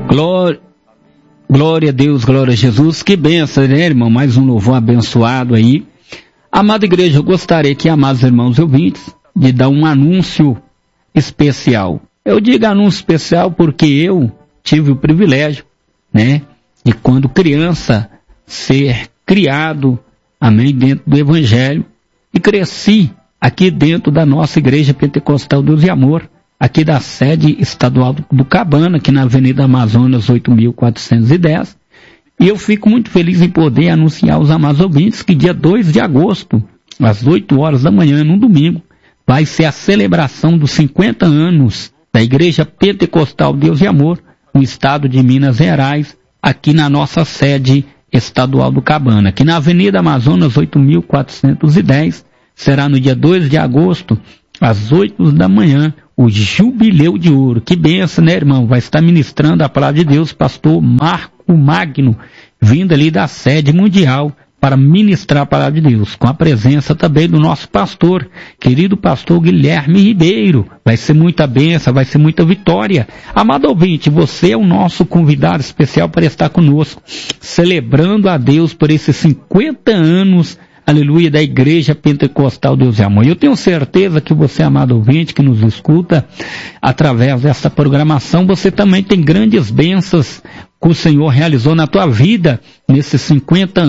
Glória a Deus, glória a Jesus. Que bênção, né, irmão? Mais um louvor abençoado aí. Amada igreja, eu gostaria aqui, amados irmãos ouvintes, de dar um anúncio especial. Eu digo anúncio especial porque eu tive o privilégio, né, de quando criança ser criado, amém, dentro do Evangelho, e cresci aqui dentro da nossa Igreja Pentecostal Deus e Amor, aqui da sede estadual do Cabana, aqui na Avenida Amazonas 8.410, e eu fico muito feliz em poder anunciar aos amados ouvintes que dia 2 de agosto, às 8 horas da manhã, num domingo, vai ser a celebração dos 50 anos da Igreja Pentecostal Deus e Amor, no estado de Minas Gerais, aqui na nossa sede estadual do Cabana, aqui na Avenida Amazonas 8.410, será no dia 2 de agosto, às 8 da manhã, o Jubileu de Ouro. Que benção, né, irmão? Vai estar ministrando a palavra de Deus, pastor Marco Magno, vindo ali da sede mundial para ministrar a palavra de Deus, com a presença também do nosso pastor, querido pastor Guilherme Ribeiro. Vai ser muita bênção, vai ser muita vitória. Amado ouvinte, você é o nosso convidado especial para estar conosco, celebrando a Deus por esses 50 anos, aleluia, da Igreja Pentecostal Deus e Amor. Eu tenho certeza que você, amado ouvinte, que nos escuta através dessa programação, você também tem grandes bênçãos que o Senhor realizou na tua vida nesses 50 anos.